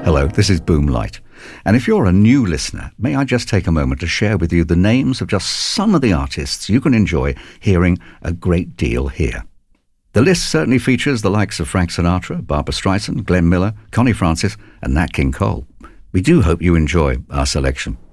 Hello, this is Boomlight. And if you're a new listener, may I just take a moment to share with you the names of just some of the artists you can enjoy hearing a great deal here. The list certainly features the likes of Frank Sinatra, Barbra Streisand, Glenn Miller, Connie Francis, and Nat King Cole. We do hope you enjoy our selection.